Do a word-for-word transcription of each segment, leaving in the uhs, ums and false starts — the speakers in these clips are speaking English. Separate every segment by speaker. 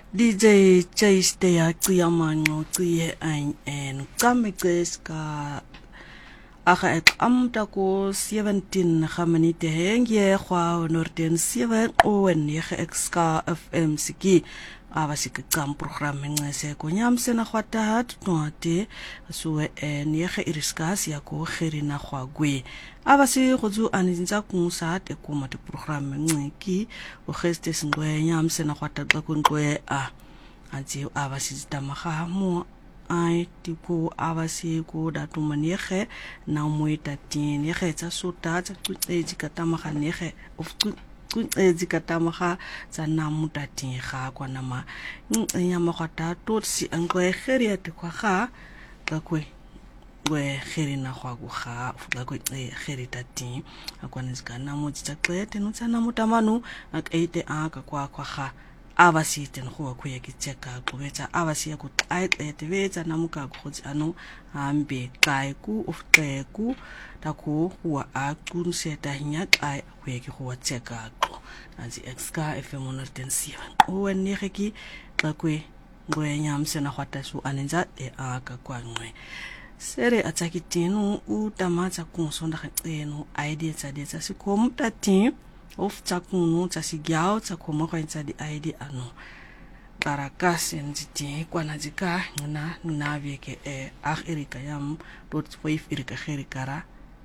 Speaker 1: D J Chase ya qiyamanqo qiye ein en qamqeska aga ek amta ko seventeen gaminute hengye kwa norden seven owen ye ekska F M siki abasike qam program ngese ko nyamse na khwata hat noate suwe en ye iriskas ya ko khirina khwagwe abasi gozu aninza kunsa te kuma te program ngiki o geste singwe nyamse na khwata xa kunqwe a anti abasi tamaga mo ai tipo abasi ko datu manege na moita tin ye getsa sota tsa tsetsi ka tamaga nege of tsetsi ka tamaga tsa na mutatin ga kwa na ma nya magata totsi angwe geria te kwa ga ka kwe we gerina gwa go ga fuka kwe gerita tin akwana zikana mo tsa qete no tsana mutamanu akaite aka kwa kwa ga abasi ten go go ya kiteka qobetsa abasi ya go xaixete betsa namuka go tsi ano hambe xai ku of xeku ta go wa a qunseta hinya xai go ye go tseka qo anzi exka F M ten seven o wenne geki xa kwe ngoyenya msena gwata su anenza e aka kwa ngwe sere atsakitenu u tamatsa kunsonda geno idea tsa detsa se kom tatin of tsakunu tsa sigyao tsa khoma go ntsa di I D ano barakas entity kwana dzika ngina na veke e ag erika yam dot five erika gerikara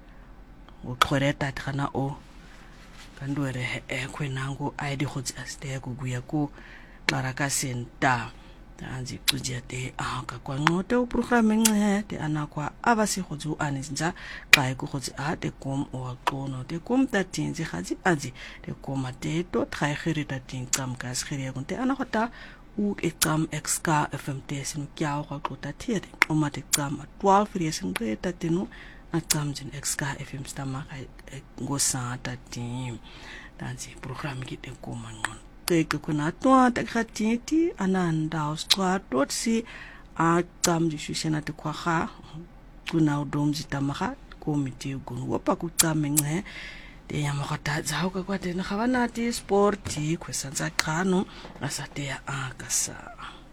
Speaker 1: o khoreta tkhana o kandwere e khwenango I D khotsi aste go guya ko barakas enta tanzi tujete aka kwa ngote o programming he te anakwa abasi khotsu aninza kai ku khotsi a te kom o aqono te kom tatinzi khazi azi te koma te to traigere tatin qam ka sgere konte anakhota u exam exka F M T sinu kya go qota thiere o mate qam twelve years ngre tatinu a qam jin exka F M stama go sa tatin tanzi programming ki te koma ngon teke kuna toa te khatiti ananda ostwa totsi a qam di shishena te kwaga kuna udomzi tamaga komiti gun wapa ku qamenge te yamagata za ka kwate na khabanati sporti kwesanza khano asate ya akasa